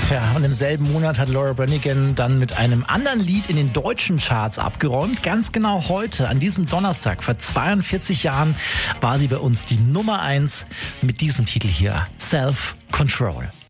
Tja, und im selben Monat hat Laura Branigan dann mit einem anderen Lied in den deutschen Charts abgeräumt. Ganz genau heute, an diesem Donnerstag, vor 42 Jahren, war sie bei uns die Nummer 1 mit diesem Titel hier, Self Control.